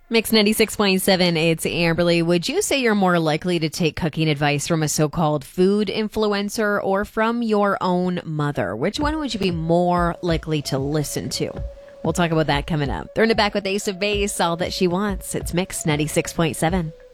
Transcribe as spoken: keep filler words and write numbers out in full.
Mix ninety-six point seven, it's Amberly. Would you say you're more likely to take cooking advice from a so-called food influencer or from your own mother? Which one would you be more likely to listen to? We'll talk about that coming up. Throwing it back with Ace of Base, all that she wants. It's Mix ninety-six point seven.